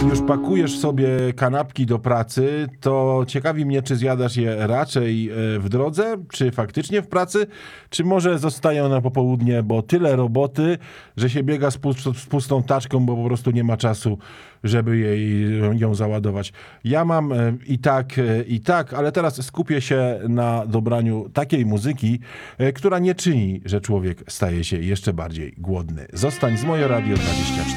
już pakujesz sobie kanapki do pracy, to ciekawi mnie, czy zjadasz je raczej w drodze, czy faktycznie w pracy, czy może zostają na popołudnie, bo tyle roboty, że się biega z pustą taczką, bo po prostu nie ma czasu, żeby ją załadować. Ja mam i tak, ale teraz skupię się na dobraniu takiej muzyki, która nie czyni, że człowiek staje się jeszcze bardziej głodny. Zostań z Moje Radio 24.